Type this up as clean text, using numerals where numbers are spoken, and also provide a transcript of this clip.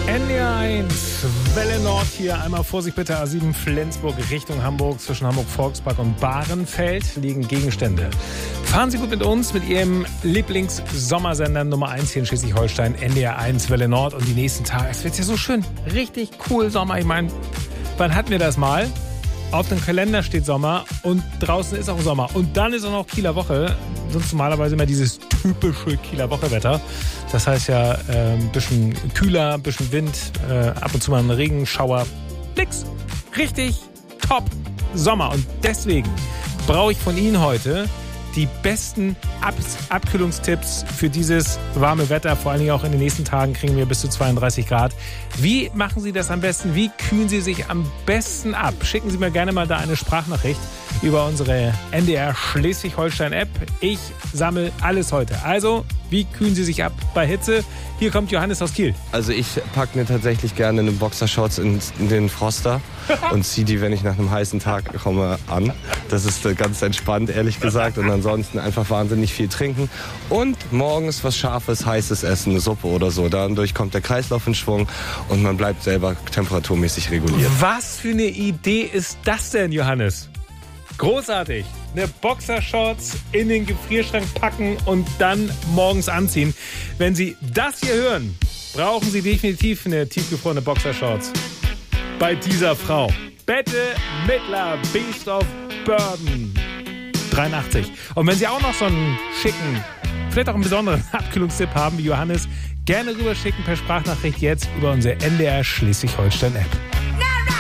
NDR1, Welle Nord hier. Einmal Vorsicht bitte, A7 Flensburg Richtung Hamburg. Zwischen Hamburg-Volkspark und Bahrenfeld liegen Gegenstände. Fahren Sie gut mit uns, mit Ihrem Lieblings-Sommersender Nummer 1 hier in Schleswig-Holstein. NDR1, Welle Nord. Und die nächsten Tage, es wird ja so schön. Richtig cool Sommer. Ich meine, wann hatten wir das mal? Auf dem Kalender steht Sommer und draußen ist auch Sommer. Und dann ist auch noch Kieler Woche. Sonst normalerweise immer dieses typische Kieler Woche-Wetter. Das heißt ja ein bisschen kühler, ein bisschen Wind, ab und zu mal ein Regenschauer. Nix. Richtig top Sommer. Und deswegen brauche ich von Ihnen heute die besten Abkühlungstipps für dieses warme Wetter. Vor allen Dingen auch in den nächsten Tagen kriegen wir bis zu 32 Grad. Wie machen Sie das am besten? Wie kühlen Sie sich am besten ab? Schicken Sie mir gerne mal da eine Sprachnachricht über unsere NDR Schleswig-Holstein-App. Ich sammle alles heute. Also, wie kühlen Sie sich ab bei Hitze? Hier kommt Johannes aus Kiel. Also ich packe mir tatsächlich gerne eine Boxershorts in den Froster und ziehe die, wenn ich nach einem heißen Tag komme, an. Das ist ganz entspannt, ehrlich gesagt. Und ansonsten einfach wahnsinnig viel trinken. Und morgens was Scharfes, Heißes essen, eine Suppe oder so. Dadurch kommt der Kreislauf in Schwung und man bleibt selber temperaturmäßig reguliert. Was für eine Idee ist das denn, Johannes? Großartig. Eine Boxershorts in den Gefrierschrank packen und dann morgens anziehen. Wenn Sie das hier hören, brauchen Sie definitiv eine tiefgefrorene Boxershorts. Bei dieser Frau. Bette Midler, Beast of Burden. 83. Und wenn Sie auch noch so einen schicken, vielleicht auch einen besonderen Abkühlungstipp haben wie Johannes, gerne rüberschicken per Sprachnachricht jetzt über unsere NDR Schleswig-Holstein-App.